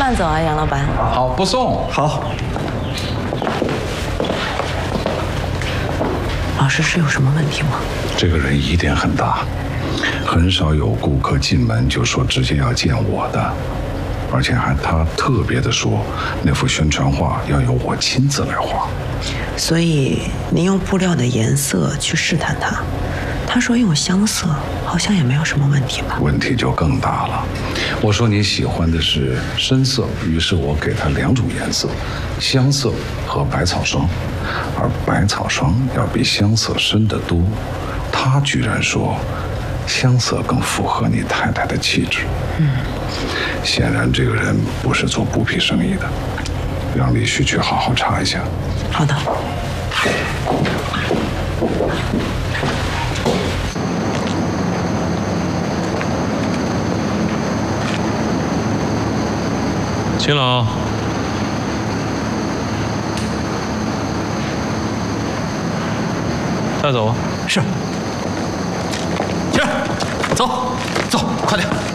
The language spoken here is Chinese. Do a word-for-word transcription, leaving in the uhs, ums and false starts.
慢走啊，杨老板。 好，不送。 好。 老师是有什么问题吗？ 这个人疑点很大，很少有顾客进门就说直接要见我的，而且还他特别的说，那幅宣传画要由我亲自来画。 所以您用布料的颜色去试探他，他说用香色，好像也没有什么问题吧？ 问题就更大了。我说你喜欢的是深色，于是我给他两种颜色，香色和百草霜，而百草霜要比香色深得多。他居然说香色更符合你太太的气质。 嗯， 显然这个人不是做布匹生意的，让李旭去好好查一下。 好的。 秦老，带走。 是。起来，走，走，快点。